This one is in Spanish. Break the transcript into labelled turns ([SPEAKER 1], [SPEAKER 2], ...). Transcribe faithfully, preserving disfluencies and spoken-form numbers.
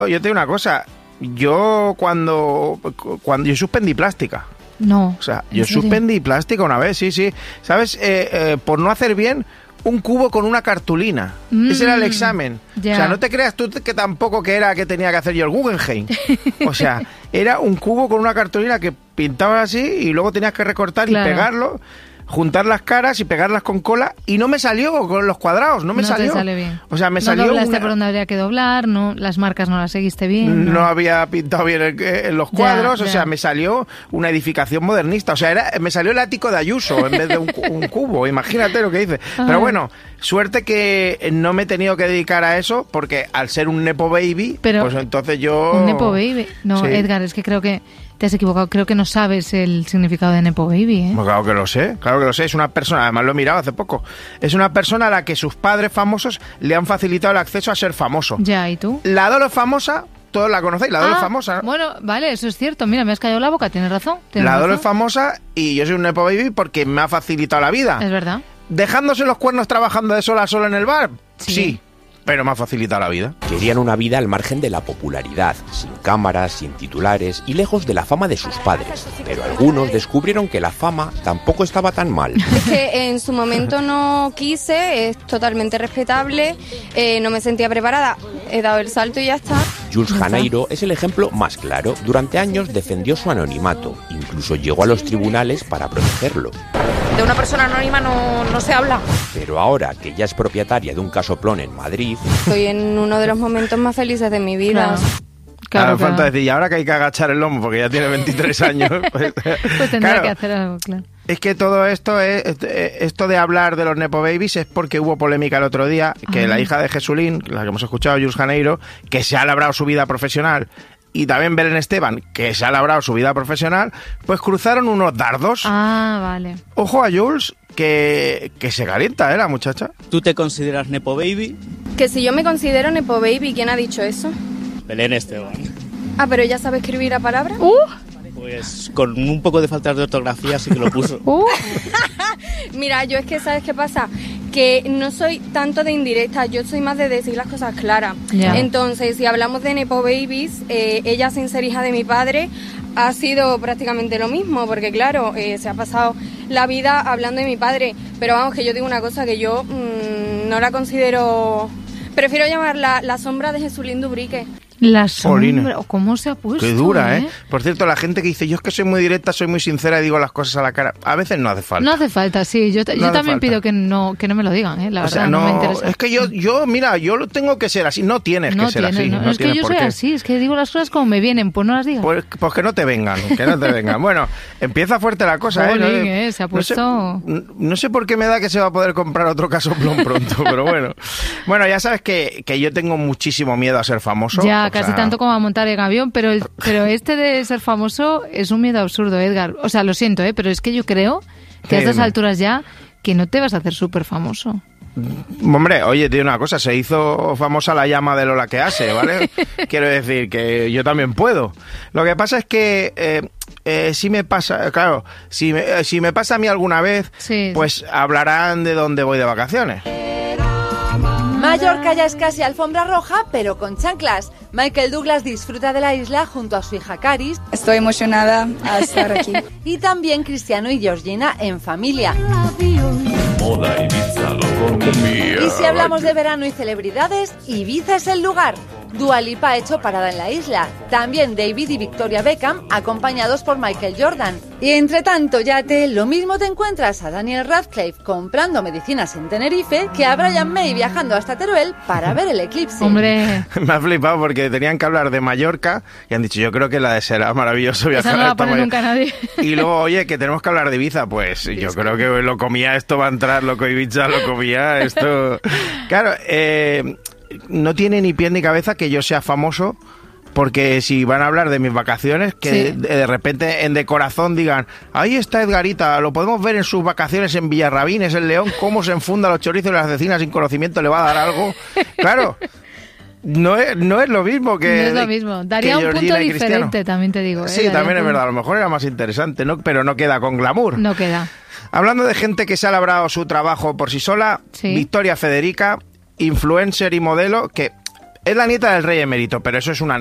[SPEAKER 1] Yo te digo una cosa, yo cuando, cuando yo suspendí plástica.
[SPEAKER 2] No.
[SPEAKER 1] O sea, yo serio? suspendí plástica una vez, sí, sí. ¿Sabes? Eh, eh, por no hacer bien un cubo con una cartulina. Mm, Ese era el examen. Ya. O sea, no te creas tú que tampoco que era que tenía que hacer yo el Guggenheim. O sea, era un cubo con una cartulina que pintabas así y luego tenías que recortar claro. y pegarlo, juntar las caras y pegarlas con cola, y no me salió con los cuadrados, no me
[SPEAKER 2] no
[SPEAKER 1] salió.
[SPEAKER 2] No te sale bien.
[SPEAKER 1] O sea, me
[SPEAKER 2] no
[SPEAKER 1] salió
[SPEAKER 2] doblaste
[SPEAKER 1] una...
[SPEAKER 2] por donde habría que doblar, no, las marcas no las seguiste bien.
[SPEAKER 1] No,
[SPEAKER 2] no
[SPEAKER 1] había pintado bien el, en los cuadros, ya, o ya. sea, me salió una edificación modernista. O sea, era, me salió el ático de Ayuso en vez de un, un cubo, imagínate lo que dice. Ay. Pero bueno, suerte que no me he tenido que dedicar a eso, porque al ser un nepo baby, Pero pues entonces yo...
[SPEAKER 2] ¿Un nepo baby? No, sí. Edgar, es que creo que... Te has equivocado, creo que no sabes el significado de Nepo Baby, ¿eh?
[SPEAKER 1] Pues claro que lo sé, claro que lo sé. Es una persona, además lo he mirado hace poco, es una persona a la que sus padres famosos le han facilitado el acceso a ser famoso.
[SPEAKER 2] Ya, ¿y tú?
[SPEAKER 1] La Dolo es famosa, todos la conocéis, la Dolo
[SPEAKER 2] ah,
[SPEAKER 1] es famosa, ¿no?
[SPEAKER 2] Bueno, vale, eso es cierto. Mira, me has callado la boca, tienes razón. ¿tienes
[SPEAKER 1] la
[SPEAKER 2] razón?
[SPEAKER 1] Dolo es famosa y yo soy un Nepo Baby porque me ha facilitado la vida.
[SPEAKER 2] Es verdad.
[SPEAKER 1] ¿Dejándose los cuernos trabajando de sol a sol en el bar?
[SPEAKER 2] Sí.
[SPEAKER 1] sí. Pero me ha facilitado la vida.
[SPEAKER 3] Querían una vida al margen de la popularidad, sin cámaras, sin titulares y lejos de la fama de sus padres. Pero algunos descubrieron que la fama tampoco estaba tan mal.
[SPEAKER 4] Es que en su momento no quise, es totalmente respetable, eh, no me sentía preparada, he dado el salto y ya está.
[SPEAKER 3] Jules Janeiro es el ejemplo más claro. Durante años defendió su anonimato, incluso llegó a los tribunales para protegerlo.
[SPEAKER 5] De una persona anónima no, no se habla.
[SPEAKER 3] Pero ahora que ya es propietaria de un casoplón en Madrid...
[SPEAKER 4] Estoy en uno de los momentos más felices de mi vida.
[SPEAKER 1] Claro. Claro, claro. Falta decir, y ahora que hay que agachar el lomo porque ya tiene veintitrés años... Pues,
[SPEAKER 2] pues tendrá claro, que hacer algo, claro.
[SPEAKER 1] Es que todo esto, es, esto de hablar de los Nepo Babies es porque hubo polémica el otro día, que ah. la hija de Jesulín, la que hemos escuchado, Jules Janeiro, que se ha labrado su vida profesional, y también Belén Esteban, que se ha labrado su vida profesional, pues cruzaron unos dardos.
[SPEAKER 2] Ah, vale.
[SPEAKER 1] Ojo a Jules, que, que se calienta, ¿eh, la muchacha?
[SPEAKER 6] ¿Tú te consideras Nepo Baby?
[SPEAKER 4] Que si yo me considero Nepo Baby, ¿quién ha dicho eso?
[SPEAKER 6] Belén Esteban.
[SPEAKER 4] Ah, pero ella sabe escribir a palabra.
[SPEAKER 2] Uh.
[SPEAKER 6] Pues con un poco de faltas de ortografía sí que lo puso.
[SPEAKER 2] Uh.
[SPEAKER 4] Mira, yo es que, ¿sabes qué pasa? Que no soy tanto de indirecta, yo soy más de decir las cosas claras. Yeah. Entonces, si hablamos de Nepo Babies, eh, ella sin ser hija de mi padre ha sido prácticamente lo mismo, porque claro, eh, se ha pasado la vida hablando de mi padre, pero vamos, que yo digo una cosa, que yo mmm, no la considero... Prefiero llamarla la sombra de Jesulín Dubrique.
[SPEAKER 2] La sombra, ¿cómo se ha puesto?
[SPEAKER 1] Qué dura, ¿eh? ¿eh? Por cierto, la gente que dice, yo es que soy muy directa, soy muy sincera y digo las cosas a la cara, a veces no hace falta.
[SPEAKER 2] No hace falta, sí. Yo, t-
[SPEAKER 1] no
[SPEAKER 2] yo también
[SPEAKER 1] falta.
[SPEAKER 2] pido que no que no me lo digan, ¿eh? La
[SPEAKER 1] o
[SPEAKER 2] verdad,
[SPEAKER 1] sea,
[SPEAKER 2] no,
[SPEAKER 1] no
[SPEAKER 2] me interesa.
[SPEAKER 1] Es que yo, yo, mira, yo lo tengo que ser así. No tienes
[SPEAKER 2] no
[SPEAKER 1] que ser
[SPEAKER 2] tienes,
[SPEAKER 1] así.
[SPEAKER 2] No,
[SPEAKER 1] no
[SPEAKER 2] es que yo soy
[SPEAKER 1] qué.
[SPEAKER 2] así, es que digo las cosas como me vienen, pues no las digas.
[SPEAKER 1] Pues, pues que no te vengan, que no te vengan. Bueno, empieza fuerte la cosa,
[SPEAKER 2] Jolín,
[SPEAKER 1] ¿eh?
[SPEAKER 2] ¿eh? Se ha puesto...
[SPEAKER 1] No sé, no sé por qué me da que se va a poder comprar otro casoplón pronto, pero bueno. Bueno, ya sabes que, que yo tengo muchísimo miedo a ser famoso.
[SPEAKER 2] Ya, casi sea... tanto como a montar en avión, pero el, pero este de ser famoso es un miedo absurdo, Edgar. O sea, lo siento, ¿eh? Pero es que yo creo que a estas
[SPEAKER 1] me...
[SPEAKER 2] alturas ya que no te vas a hacer súper famoso.
[SPEAKER 1] Hombre, oye, tiene una cosa, se hizo famosa la llama de Lola que hace, ¿vale? Quiero decir que yo también puedo. Lo que pasa es que eh, eh, si me pasa, claro, si me, eh, si me pasa a mí alguna vez,
[SPEAKER 2] sí,
[SPEAKER 1] pues hablarán de dónde voy de vacaciones.
[SPEAKER 7] Mallorca ya es casi alfombra roja, pero con chanclas. Michael Douglas disfruta de la isla junto a su hija Caris.
[SPEAKER 8] Estoy emocionada a estar aquí.
[SPEAKER 7] Y también Cristiano y Georgina en familia.
[SPEAKER 9] Moda Ibiza, Colombia.
[SPEAKER 7] Y si hablamos de verano y celebridades, Ibiza es el lugar. Dua Lipa ha hecho parada en la isla. También David y Victoria Beckham, acompañados por Michael Jordan. Y entre tanto, Yate, lo mismo te encuentras a Daniel Radcliffe comprando medicinas en Tenerife que a Brian May viajando hasta Teruel para ver el eclipse.
[SPEAKER 2] Hombre,
[SPEAKER 1] me ha flipado porque tenían que hablar de Mallorca y han dicho, yo creo que la de será maravilloso viajar.
[SPEAKER 2] Esa no va a poner nunca nadie.
[SPEAKER 1] Y luego, oye, que tenemos que hablar de Ibiza. Pues yo creo que lo comía, esto va a entrar, loco Ibiza, lo comía, esto... Claro, eh... no tiene ni pie ni cabeza que yo sea famoso, porque si van a hablar de mis vacaciones, que sí, de, de repente en De Corazón digan, ahí está Edgarita, lo podemos ver en sus vacaciones en Villarrabines, en León, cómo se enfunda los chorizos y las cecinas sin conocimiento, le va a dar algo. Claro, no es, no es lo mismo que...
[SPEAKER 2] No es lo mismo, daría un punto diferente, también te digo. ¿eh?
[SPEAKER 1] Sí,
[SPEAKER 2] daría
[SPEAKER 1] también es
[SPEAKER 2] punto...
[SPEAKER 1] verdad, a lo mejor era más interesante, ¿no? Pero no queda con glamour.
[SPEAKER 2] No queda.
[SPEAKER 1] Hablando de gente que se ha labrado su trabajo por sí sola, sí, Victoria Federica, influencer y modelo, que Es la nieta del rey emérito, pero eso es una